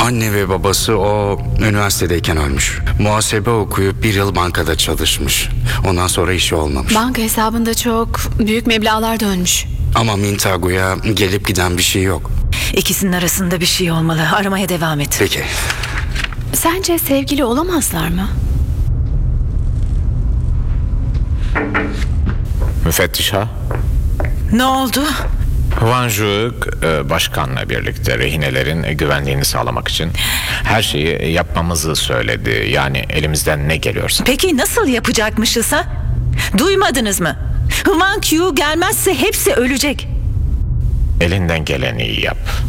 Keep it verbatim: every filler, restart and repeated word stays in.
Anne ve babası o üniversitedeyken ölmüş. Muhasebe okuyup bir yıl bankada çalışmış. Ondan sonra işi olmamış. Banka hesabında çok büyük meblağlar dönmüş. Ama Mintagu'ya gelip giden bir şey yok. İkisinin arasında bir şey olmalı. Aramaya devam et. Peki. Sence sevgili olamazlar mı? Müfettiş ha? Ne oldu? Van Juuk e, başkanla birlikte rehinelerin güvenliğini sağlamak için her şeyi yapmamızı söyledi. Yani elimizden ne geliyorsa. Peki nasıl yapacakmışız ha? Duymadınız mı? Hwang Yu gelmezse hepsi ölecek. Elinden geleni yap.